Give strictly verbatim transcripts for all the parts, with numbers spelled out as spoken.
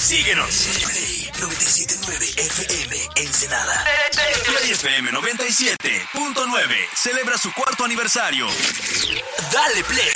Síguenos. Play noventa y siete punto nueve F M Ensenada. Play F M noventa y siete punto nueve celebra su cuarto aniversario. Dale play.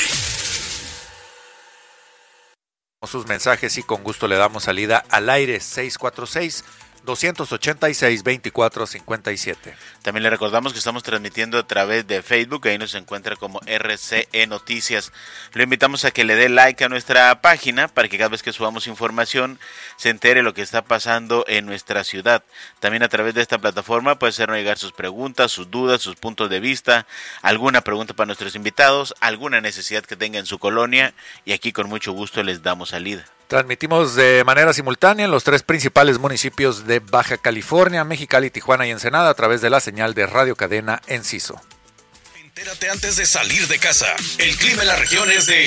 Sus mensajes y con gusto le damos salida al aire. Seis cuatro seis, dos ocho seis, dos cuatro cinco siete. También le recordamos que estamos transmitiendo a través de Facebook, ahí nos encuentra como R C E Noticias. Lo invitamos a que le dé like a nuestra página para que cada vez que subamos información se entere lo que está pasando en nuestra ciudad. También a través de esta plataforma puede hacernos llegar sus preguntas, sus dudas, sus puntos de vista, alguna pregunta para nuestros invitados, alguna necesidad que tenga en su colonia, y aquí con mucho gusto les damos salida. Transmitimos de manera simultánea en los tres principales municipios de Baja California, Mexicali, Tijuana y Ensenada a través de la señal de Radio Cadena Enciso. Entérate antes de salir de casa. El clima en la región es de...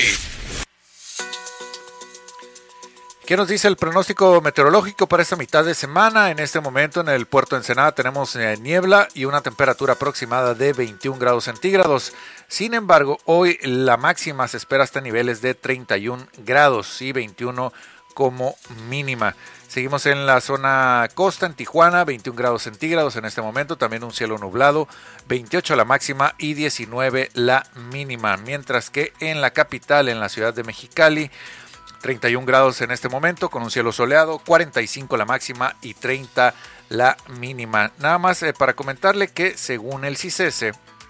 ¿Qué nos dice el pronóstico meteorológico para esta mitad de semana? En este momento en el puerto de Ensenada tenemos eh, niebla y una temperatura aproximada de veintiún grados centígrados. Sin embargo, hoy la máxima se espera hasta niveles de treinta y un grados y veintiuno como mínima. Seguimos en la zona costa, en Tijuana, veintiún grados centígrados en este momento, también un cielo nublado, veintiocho la máxima y diecinueve la mínima. Mientras que en la capital, en la ciudad de Mexicali, treinta y un grados en este momento con un cielo soleado, cuarenta y cinco la máxima y treinta la mínima. Nada más eh, para comentarle que según el CICESE,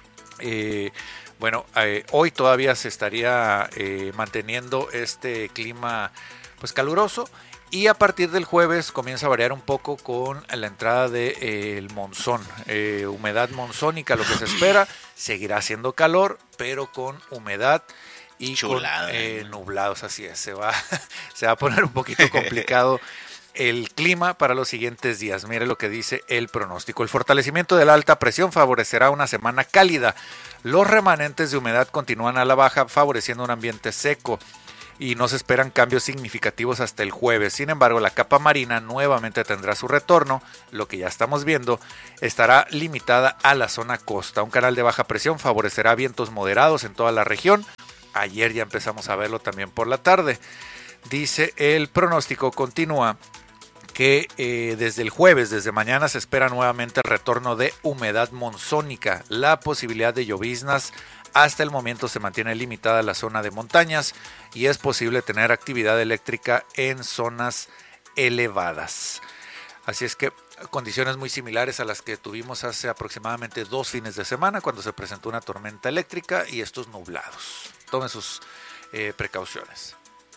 eh, bueno, eh, hoy todavía se estaría eh, manteniendo este clima pues caluroso, y a partir del jueves comienza a variar un poco con la entrada del de, eh, monzón, eh, humedad monzónica, lo que se espera. Seguirá haciendo calor, pero con humedad y Chulada, con eh, nublados, así es, se va, se va a poner un poquito complicado el clima para los siguientes días. Mire lo que dice el pronóstico. El fortalecimiento de la alta presión favorecerá una semana cálida. Los remanentes de humedad continúan a la baja, favoreciendo un ambiente seco, y no se esperan cambios significativos hasta el jueves. Sin embargo, la capa marina nuevamente tendrá su retorno. Lo que ya estamos viendo estará limitada a la zona costa. Un canal de baja presión favorecerá vientos moderados en toda la región. Ayer ya empezamos a verlo también por la tarde. Dice el pronóstico, continúa, que eh, desde el jueves, desde mañana, se espera nuevamente el retorno de humedad monzónica. La posibilidad de lloviznas hasta el momento se mantiene limitada a la zona de montañas, y es posible tener actividad eléctrica en zonas elevadas. Así es que condiciones muy similares a las que tuvimos hace aproximadamente dos fines de semana, cuando se presentó una tormenta eléctrica y estos nublados. Tomen sus eh, precauciones.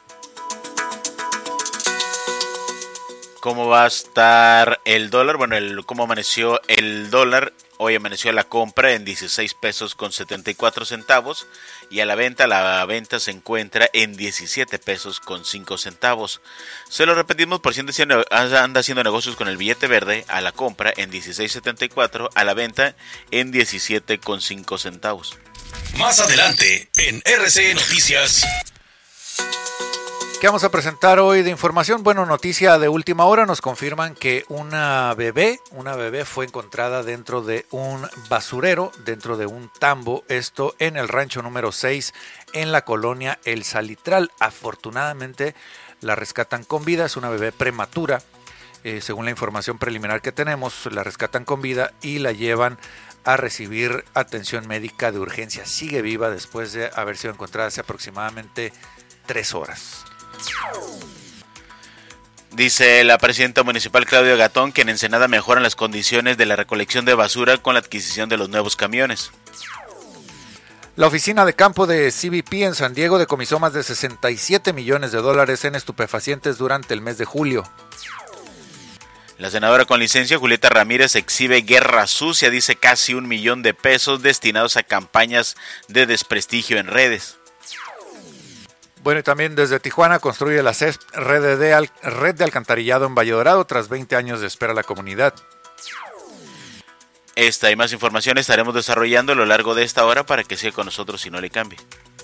¿Cómo va a estar el dólar? Bueno, el, ¿cómo amaneció el dólar? Hoy amaneció la compra en dieciséis pesos con setenta y cuatro centavos, y a la venta, la venta se encuentra en diecisiete pesos con cinco centavos. Se lo repetimos por si anda haciendo negocios con el billete verde: a la compra en dieciséis setenta y cuatro, a la venta en diecisiete con cinco centavos. Más adelante en R C Noticias. ¿Qué vamos a presentar hoy de información? Bueno, noticia de última hora, nos confirman que una bebé, una bebé fue encontrada dentro de un basurero, dentro de un tambo, esto en el rancho número seis, en la colonia El Salitral. Afortunadamente la rescatan con vida, es una bebé prematura, eh, según la información preliminar que tenemos, la rescatan con vida y la llevan a recibir atención médica de urgencia. Sigue viva después de haber sido encontrada hace aproximadamente tres horas. Dice la presidenta municipal Claudia Gatón que en Ensenada mejoran las condiciones de la recolección de basura con la adquisición de los nuevos camiones. La oficina de campo de C B P en San Diego decomisó más de sesenta y siete millones de dólares en estupefacientes durante el mes de julio. La senadora con licencia Julieta Ramírez exhibe guerra sucia, dice casi un millón de pesos destinados a campañas de desprestigio en redes. Bueno, y también desde Tijuana construye la C E S P red de, al, red de alcantarillado en Valle Dorado tras veinte años de espera a la comunidad. Esta y más información estaremos desarrollando a lo largo de esta hora para que siga con nosotros y no le cambie.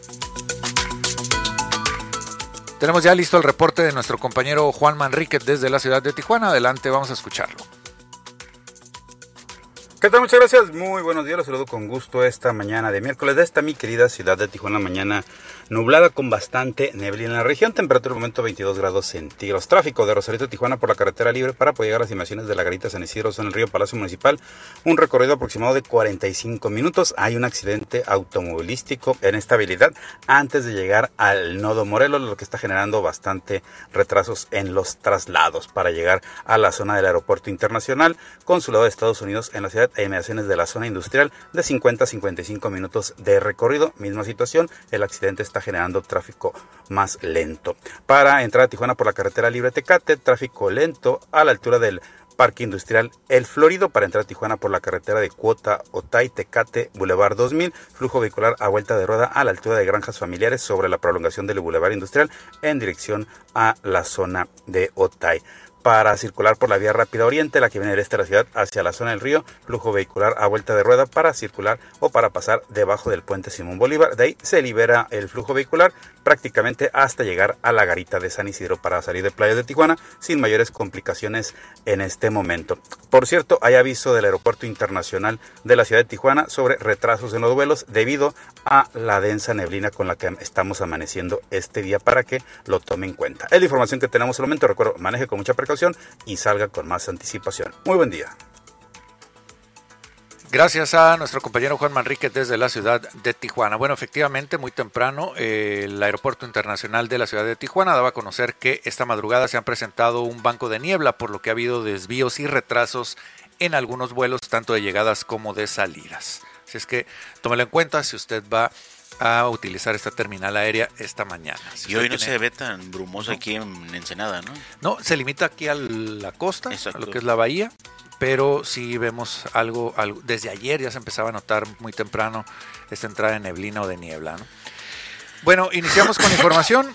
Tenemos ya listo el reporte de nuestro compañero Juan Manríquez desde la ciudad de Tijuana. Adelante, vamos a escucharlo. ¿Qué tal? Muchas gracias. Muy buenos días. Los saludo con gusto esta mañana de miércoles de esta mi querida ciudad de Tijuana. Mañana nublada con bastante neblina en la región. Temperatura de momento veintidós grados centígrados. Tráfico de Rosarito, Tijuana por la carretera libre para poder llegar a las inmediaciones de la Garita San Isidro en el río Palacio Municipal. Un recorrido aproximado de cuarenta y cinco minutos. Hay un accidente automovilístico en esta habilidad antes de llegar al nodo Morelos, lo que está generando bastante retrasos en los traslados para llegar a la zona del aeropuerto internacional Consulado de Estados Unidos en la ciudad e inmediaciones de la zona industrial de cincuenta a cincuenta y cinco minutos de recorrido. Misma situación, el accidente está generando tráfico más lento. Para entrar a Tijuana por la carretera libre Tecate, tráfico lento a la altura del Parque Industrial El Florido. Para entrar a Tijuana por la carretera de Cuota Otay, Tecate, Boulevard dos mil, flujo vehicular a vuelta de rueda a la altura de Granjas Familiares sobre la prolongación del Boulevard Industrial en dirección a la zona de Otay. Para circular por la vía rápida oriente, la que viene del este de la ciudad hacia la zona del río, flujo vehicular a vuelta de rueda para circular o para pasar debajo del puente Simón Bolívar. De ahí se libera el flujo vehicular prácticamente hasta llegar a la Garita de San Isidro para salir de Playa de Tijuana sin mayores complicaciones en este momento. Por cierto, hay aviso del Aeropuerto Internacional de la ciudad de Tijuana sobre retrasos en los vuelos debido a la densa neblina con la que estamos amaneciendo este día, para que lo tome en cuenta. Es la información que tenemos al momento. Recuerdo, maneje con mucha precaución y salga con más anticipación. Muy buen día. Gracias a nuestro compañero Juan Manrique desde la ciudad de Tijuana. Bueno, efectivamente, muy temprano eh, el Aeropuerto Internacional de la ciudad de Tijuana daba a conocer que esta madrugada se han presentado un banco de niebla, por lo que ha habido desvíos y retrasos en algunos vuelos, tanto de llegadas como de salidas. Así es que tómelo en cuenta si usted va a utilizar esta terminal aérea esta mañana. Si y hoy no tiene... se ve tan brumoso ¿no? aquí en Ensenada, ¿no? No, se limita aquí a la costa, Exacto. a lo que es la bahía, pero sí vemos algo, algo, desde ayer ya se empezaba a notar muy temprano esta entrada de neblina o de niebla, ¿no? Bueno, iniciamos con información.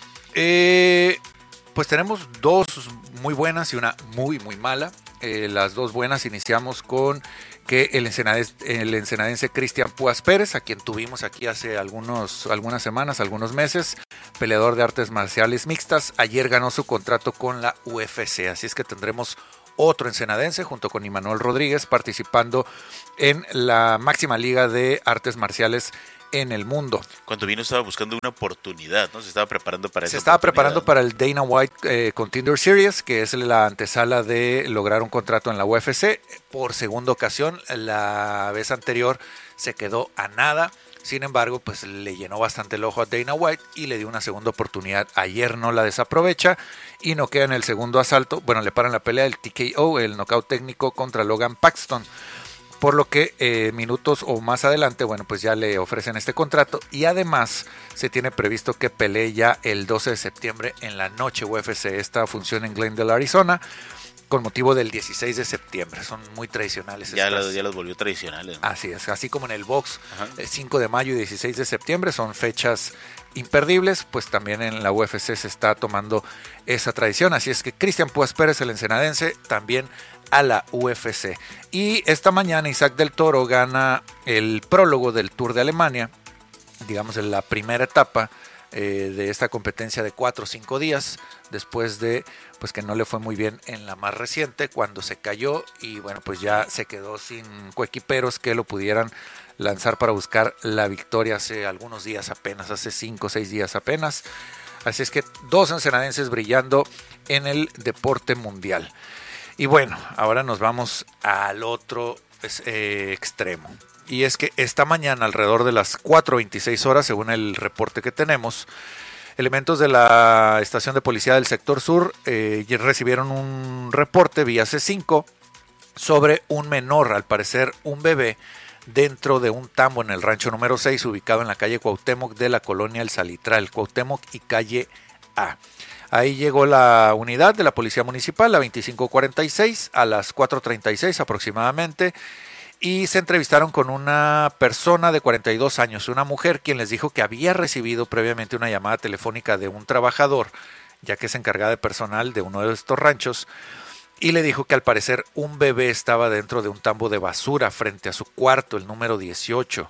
Eh, pues tenemos dos muy buenas y una muy, muy mala. Eh, las dos buenas, iniciamos con que el, ensenades, el ensenadense Cristian Púas Pérez, a quien tuvimos aquí hace algunos, algunas semanas, algunos meses, peleador de artes marciales mixtas, ayer ganó su contrato con la U F C, así es que tendremos otro ensenadense junto con Imanuel Rodríguez participando en la máxima liga de artes marciales en el mundo. Cuando vino estaba buscando una oportunidad, ¿no? Se estaba preparando para Se esa estaba preparando para el Dana White eh, Contender Series, que es la antesala de lograr un contrato en la U F C. Por segunda ocasión, la vez anterior se quedó a nada. Sin embargo, pues le llenó bastante el ojo a Dana White y le dio una segunda oportunidad. Ayer no la desaprovecha y no queda en el segundo asalto. Bueno, le paran la pelea el T K O, el knockout técnico contra Logan Paxton. Por lo que eh, minutos o más adelante, bueno, pues ya le ofrecen este contrato y además se tiene previsto que pelee ya el doce de septiembre en la noche U F C. Esta función en Glendale, Arizona, con motivo del dieciséis de septiembre. Son muy tradicionales. Ya, las, ya las volvió tradicionales, ¿no? Así es, así como en el box, el cinco de mayo y dieciséis de septiembre son fechas imperdibles, pues también en la U F C se está tomando esa tradición. Así es que Cristian Púas Pérez, el ensenadense, también a la U F C. Y esta mañana Isaac del Toro gana el prólogo del Tour de Alemania, digamos en la primera etapa eh, de esta competencia de cuatro o cinco días, después de pues que no le fue muy bien en la más reciente, cuando se cayó y bueno, pues ya se quedó sin coequiperos que lo pudieran lanzar para buscar la victoria hace algunos días apenas, hace cinco o seis días apenas. Así es que dos ensenadenses brillando en el deporte mundial. Y bueno, ahora nos vamos al otro eh, extremo. Y es que esta mañana, alrededor de las cuatro veintiséis horas, según el reporte que tenemos, elementos de la estación de policía del sector sur eh, recibieron un reporte vía C cinco sobre un menor, al parecer un bebé, dentro de un tambo en el rancho número seis, ubicado en la calle Cuauhtémoc de la colonia El Salitral, Cuauhtémoc y calle A. Ahí llegó la unidad de la Policía Municipal, la veinticinco cuarenta y seis, a las cuatro treinta y seis aproximadamente, y se entrevistaron con una persona de cuarenta y dos años, una mujer, quien les dijo que había recibido previamente una llamada telefónica de un trabajador, ya que es encargada de personal de uno de estos ranchos, y le dijo que al parecer un bebé estaba dentro de un tambo de basura frente a su cuarto, el número dieciocho.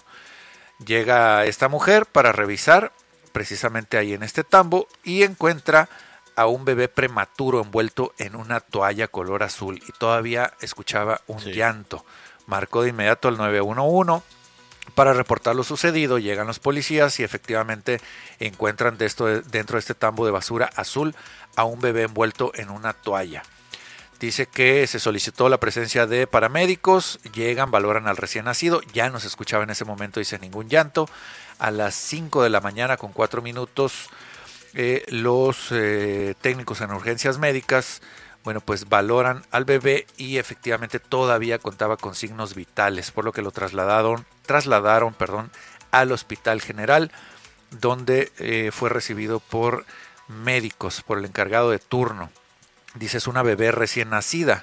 Llega esta mujer para revisar precisamente ahí en este tambo y encuentra a un bebé prematuro envuelto en una toalla color azul y todavía escuchaba un sí. llanto marcó de inmediato al nueve uno uno para reportar lo sucedido. Llegan los policías y efectivamente encuentran de esto, dentro de este tambo de basura azul a un bebé envuelto en una toalla. Dice que se solicitó la presencia de paramédicos, llegan, valoran al recién nacido, ya no se escuchaba en ese momento, dice, ningún llanto. A las cinco de la mañana con cuatro minutos, eh, los eh, técnicos en urgencias médicas, bueno, pues valoran al bebé y efectivamente todavía contaba con signos vitales, por lo que lo trasladaron, trasladaron, perdón, al Hospital General, donde eh, fue recibido por médicos, por el encargado de turno. Dice, es una bebé recién nacida.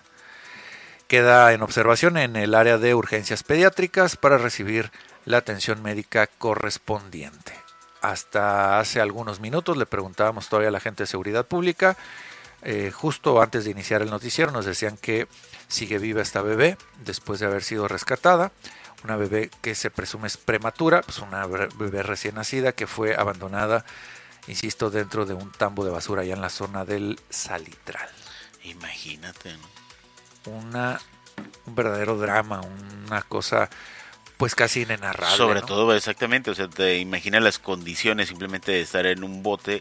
Queda en observación en el área de urgencias pediátricas para recibir la atención médica correspondiente. Hasta hace algunos minutos le preguntábamos todavía a la gente de seguridad pública, eh, justo antes de iniciar el noticiero nos decían que sigue viva esta bebé después de haber sido rescatada. Una bebé que se presume es prematura, pues una bebé recién nacida que fue abandonada, insisto, dentro de un tambo de basura allá en la zona del Salitral. Imagínate, ¿no? Una, un verdadero drama, una cosa pues casi inenarrable. Sobre ¿no? todo, exactamente, o sea, te imaginas las condiciones simplemente de estar en un bote,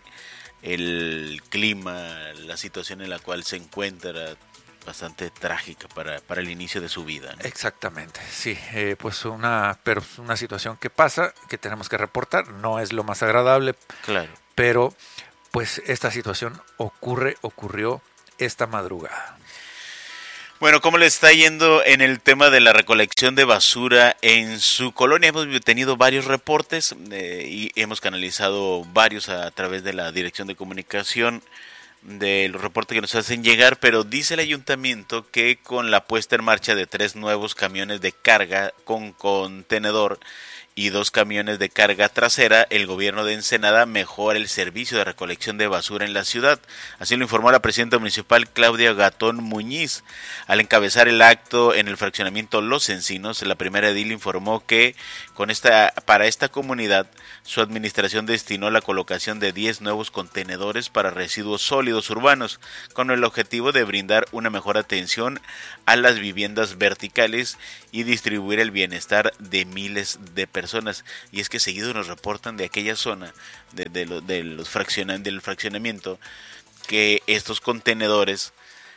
el clima, la situación en la cual se encuentra, bastante trágica para, para el inicio de su vida, ¿no? Exactamente, sí, eh, pues una, pero una situación que pasa, que tenemos que reportar, no es lo más agradable, claro, pero pues esta situación ocurre, ocurrió esta madrugada. Bueno, ¿cómo le está yendo en el tema de la recolección de basura en su colonia? Hemos tenido varios reportes eh, y hemos canalizado varios a través de la Dirección de Comunicación de los reportes que nos hacen llegar, pero dice el ayuntamiento que con la puesta en marcha de tres nuevos camiones de carga con contenedor y dos camiones de carga trasera, el gobierno de Ensenada mejora el servicio de recolección de basura en la ciudad. Así lo informó la presidenta municipal Claudia Gatón Muñiz. Al encabezar el acto en el fraccionamiento Los Encinos, la primera edil informó que con esta, para esta comunidad su administración destinó la colocación de diez nuevos contenedores para residuos sólidos urbanos, con el objetivo de brindar una mejor atención a las viviendas verticales y distribuir el bienestar de miles de personas. Personas, y es que seguido nos reportan de aquella zona de, de, lo, de los fracciona, del fraccionamiento que estos contenedores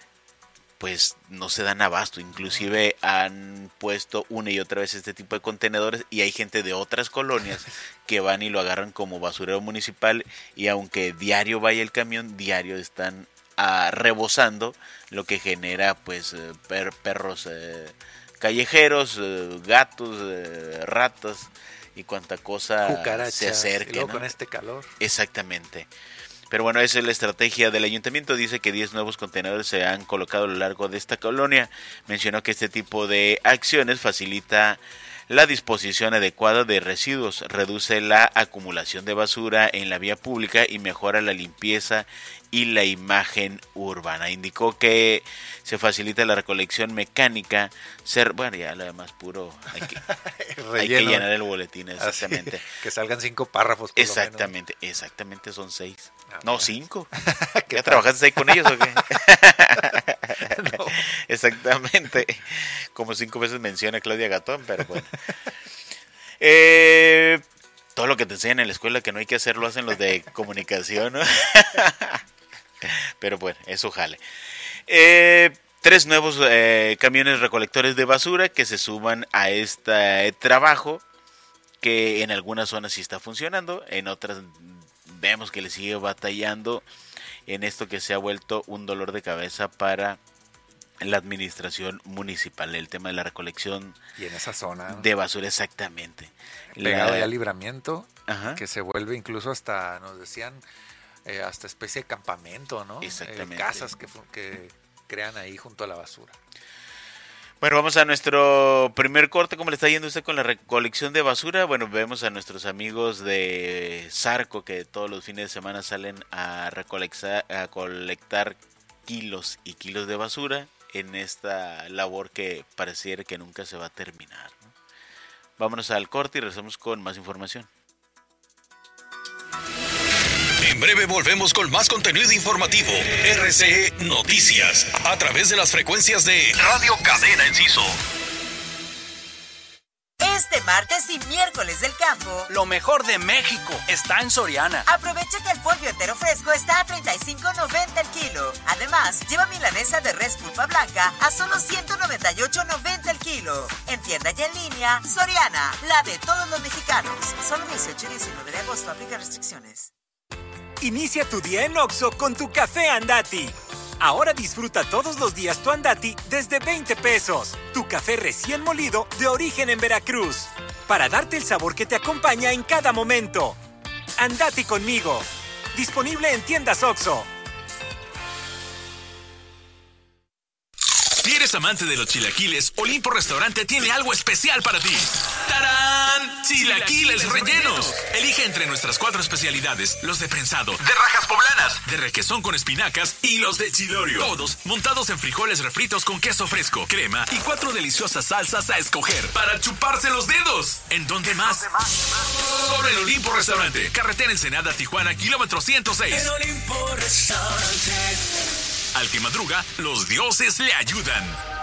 pues no se dan abasto, inclusive han puesto una y otra vez este tipo de contenedores y hay gente de otras colonias que van y lo agarran como basurero municipal y aunque diario vaya el camión, diario están ah, rebosando, lo que genera pues per, perros eh, callejeros, eh, gatos, eh, ratas y cuanta cosa cucarachas, se acerque, y luego, ¿no? Con este calor. Exactamente. Pero bueno, esa es la estrategia del ayuntamiento. Dice que diez nuevos contenedores se han colocado a lo largo de esta colonia. Mencionó que este tipo de acciones facilita la disposición adecuada de residuos, reduce la acumulación de basura en la vía pública y mejora la limpieza y la imagen urbana. Indicó que se facilita la recolección mecánica, ser, bueno, ya lo demás puro, hay que, hay que llenar el boletín, exactamente. Así, que salgan cinco párrafos. Por exactamente, lo menos. Exactamente son seis. Ah, no, cinco. ¿Ya tal? trabajaste ahí con ellos o qué? No. Exactamente. Como cinco veces menciona Claudia Gatón, pero bueno. Eh, todo lo que te enseñan en la escuela que no hay que hacer lo hacen los de comunicación, ¿no? Pero bueno, eso jale. Eh, tres nuevos eh, camiones recolectores de basura que se suman a este trabajo que en algunas zonas sí está funcionando, en otras vemos que le sigue batallando en esto que se ha vuelto un dolor de cabeza para la administración municipal, el tema de la recolección y en esa zona de basura, exactamente. Pegado La... ya al Libramiento, Ajá. que se vuelve incluso hasta, nos decían, eh, hasta especie de campamento, ¿no? Exactamente. Eh, casas que, que crean ahí junto a la basura. Bueno, vamos a nuestro primer corte. ¿Cómo le está yendo usted con la recolección de basura? Bueno, vemos a nuestros amigos de Zarco que todos los fines de semana salen a recolectar, a colectar kilos y kilos de basura en esta labor que pareciera que nunca se va a terminar, ¿no? Vámonos al corte y regresamos con más información. En breve volvemos con más contenido informativo. R C E Noticias, a través de las frecuencias de Radio Cadena Enciso. Este martes y miércoles del campo, lo mejor de México está en Soriana. Aprovecha que el pollo entero fresco está a treinta y cinco noventa el kilo. Además, lleva milanesa de res pulpa blanca a solo ciento noventa y ocho noventa el kilo. En tienda y en línea, Soriana, la de todos los mexicanos. Solo dieciocho y diecinueve de agosto, aplica restricciones. Inicia tu día en Oxxo con tu café Andati. Ahora disfruta todos los días tu Andati desde veinte pesos. Tu café recién molido de origen en Veracruz. Para darte el sabor que te acompaña en cada momento. Andati conmigo. Disponible en tiendas Oxxo. Si eres amante de los chilaquiles, Olimpo Restaurante tiene algo especial para ti. ¡Tarán! Chilaquiles rellenos. Elige entre nuestras cuatro especialidades: los de prensado, de rajas poblanas, de requesón con espinacas y los de chilorio. Todos montados en frijoles refritos con queso fresco, crema y cuatro deliciosas salsas a escoger para chuparse los dedos. ¿En dónde más? Solo en Olimpo Restaurante. Carretera Ensenada, Tijuana, kilómetro ciento seis. En Olimpo Restaurante. Al que madruga, los dioses le ayudan.